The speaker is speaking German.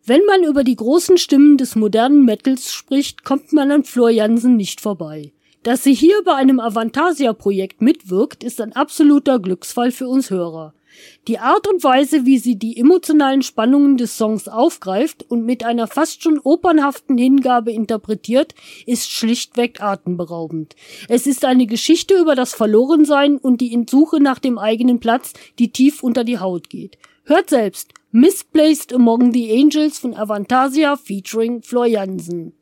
Wenn man über die großen Stimmen des modernen Metals spricht, kommt man an Floor Jansen nicht vorbei. Dass sie hier bei einem Avantasia-Projekt mitwirkt, ist ein absoluter Glücksfall für uns Hörer. Die Art und Weise, wie sie die emotionalen Spannungen des Songs aufgreift und mit einer fast schon opernhaften Hingabe interpretiert, ist schlichtweg atemberaubend. Es ist eine Geschichte über das Verlorensein und die Suche nach dem eigenen Platz, die tief unter die Haut geht. Hört selbst: Misplaced Among the Angels von Avantasia featuring Floor Jansen.